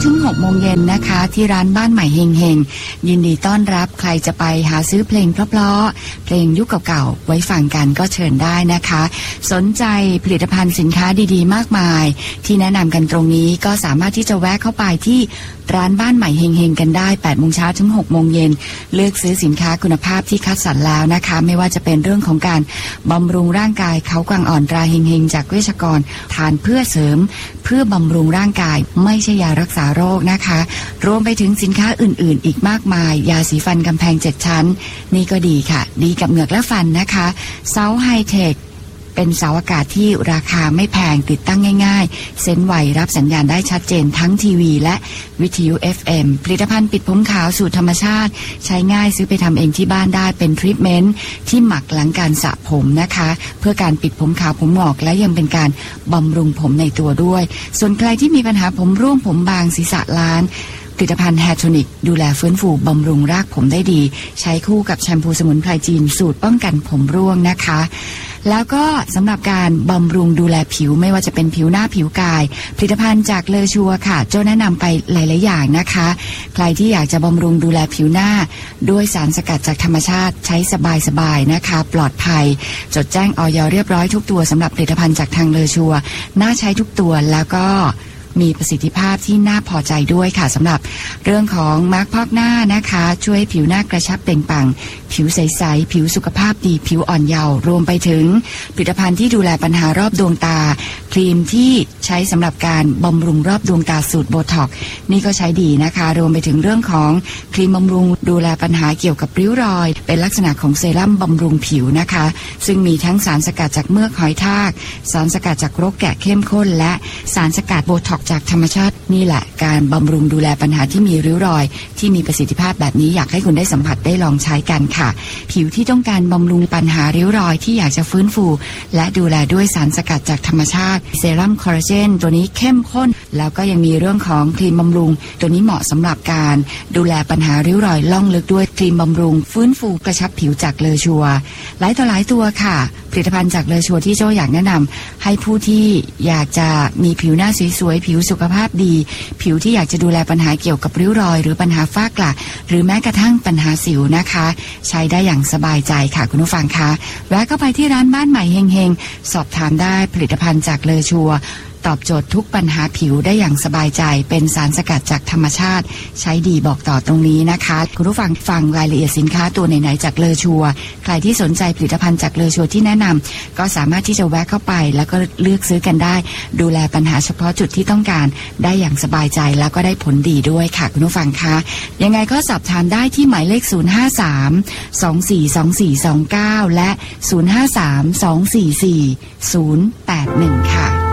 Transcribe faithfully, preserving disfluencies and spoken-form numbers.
ถึงหกโมงเย็นนะคะที่ร้านบ้านใหม่เฮงเฮงยินดีต้อนรับใครจะไปหาซื้อเพลงเพราะๆเพลงยุคเก่าๆไว้ฟังกันก็เชิญได้นะคะสนใจผลิตภัณฑ์สินค้าดีๆมากมายที่แนะนำกันตรงนี้ก็สามารถที่จะแวะเข้าไปที่ร้านบ้านใหม่เฮงเฮงกันได้แปดโมงเช้าถึงหกโมงเย็นเลือกซื้อสินค้าคุณภาพที่คัดสรรแล้วนะคะไม่ว่าจะเป็นเรื่องของการบำรุงร่างกายเขากวางอ่อนตราเฮงเฮงจากเวชกรทานเพื่อเสริมเพื่อบำรุงร่างกายไม่ใช่ยารักษาโรคนะคะรวมไปถึงสินค้าอื่นๆอีกมากมายยาสีฟันกำแพงเจ็ดชั้นนี่ก็ดีค่ะดีกับเหงือกและฟันนะคะเซาไฮเทคเป็นเสาอากาศที่ราคาไม่แพงติดตั้งง่ายๆเซ็นไวรับสัญญาณได้ชัดเจนทั้งทีวีและวิทยุ เอฟ เอ็ม ผลิตภัณฑ์ปิดผมขาวสูตรธรรมชาติใช้ง่ายซื้อไปทำเองที่บ้านได้เป็นทรีทเมนต์ที่หมักหลังการสระผมนะคะเพื่อการปิดผมขาวผมงอกและยังเป็นการบำรุงผมในตัวด้วยส่วนใครที่มีปัญหาผมร่วงผมบางศีรษะล้านผลิตภัณฑ์แฮร์โทนิกดูแลฟื้นฟูบำรุงรากผมได้ดีใช้คู่กับแชมพูสมุนไพรจีนสูตรป้องกันผมร่วงนะคะแล้วก็สำหรับการบำรุงดูแลผิวไม่ว่าจะเป็นผิวหน้าผิวกายผลิตภัณฑ์จากเลอชัวค่ะโจ้แนะนำไปหลายๆอย่างนะคะใครที่อยากจะบำรุงดูแลผิวหน้าด้วยสารสกัดจากธรรมชาติใช้สบายๆนะคะปลอดภัยจดแจ้งอย.เรียบร้อยทุกตัวสำหรับผลิตภัณฑ์จากทางเลอชัวน่าใช้ทุกตัวแล้วก็มีประสิทธิภาพที่น่าพอใจด้วยค่ะสำหรับเรื่องของมาร์คพอกหน้านะคะช่วยผิวหน้ากระชับเปล่งปลั่งผิวใสๆผิวสุขภาพดีผิวอ่อนเยาว์รวมไปถึงผลิตภัณฑ์ที่ดูแลปัญหารอบดวงตาครีมที่ใช้สำหรับการบำรุงรอบดวงตาสูตรโบท็อกซ์นี่ก็ใช้ดีนะคะรวมไปถึงเรื่องของครีมบำรุงดูแลปัญหาเกี่ยวกับริ้วรอยเป็นลักษณะของเซรั่มบำรุงผิวนะคะซึ่งมีทั้งสารสกัดจากเมือกหอยทากสารสกัดจากรกแกะเข้มข้นและสารสกัดโบท็อกซ์จากธรรมชาตินี่แหละการบำรุงดูแลปัญหาที่มีริ้วรอยที่มีประสิทธิภาพแบบนี้อยากให้คุณได้สัมผัสได้ลองใช้กันค่ะผิวที่ต้องการบำรุงปัญหาริ้วรอยที่อยากจะฟื้นฟูและดูแลด้วยสารสกัดจากธรรมชาติเซรั่มคอลลาเจนตัวนี้เข้มข้นแล้วก็ยังมีเรื่องของครีมบำรุงตัวนี้เหมาะสำหรับการดูแลปัญหาริ้วรอยล่องลึกด้วยครีมบำรุงฟื้นฟูกระชับผิวจากเลอชัวหลายต่อหลายตัวค่ะผลิตภัณฑ์จากเลอชัวที่โจ้อยากแนะนำให้ผู้ที่อยากจะมีผิวหน้าสวยๆผิวสุขภาพดีผิวที่อยากจะดูแลปัญหาเกี่ยวกับริ้วรอยหรือปัญหาฝ้ากระหรือแม้กระทั่งปัญหาสิวนะคะใช้ได้อย่างสบายใจค่ะคุณผู้ฟังคะแวะเข้าไปที่ร้านบ้านใหม่เฮงๆสอบถามได้ผลิตภัณฑ์จากเลอชัวตอบโจทย์ทุกปัญหาผิวได้อย่างสบายใจเป็นสารสกัดจากธรรมชาติใช้ดีบอกต่อตรงนี้นะคะคุณผู้ฟังฟังรายละเอียดสินค้าตัวไหนๆจากเลอชัวใครที่สนใจผลิตภัณฑ์จากเลอชัวที่แนะนำก็สามารถที่จะแวะเข้าไปแล้วก็เลือกซื้อกันได้ดูแลปัญหาเฉพาะจุดที่ต้องการได้อย่างสบายใจแล้วก็ได้ผลดีด้วยค่ะคุณผู้ฟังคะยังไงก็สอบถามได้ที่หมายเลขศูนย์ ห้า สาม สอง สี่ สอง สี่ สอง เก้าและศูนย์ ห้า สาม สอง สี่ สี่ ศูนย์ แปด หนึ่งค่ะ